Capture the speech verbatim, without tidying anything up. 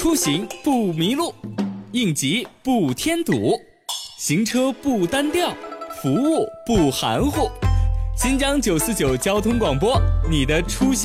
出行不迷路，应急不添堵，行车不单调，服务不含糊。新疆九四九交通广播，你的出行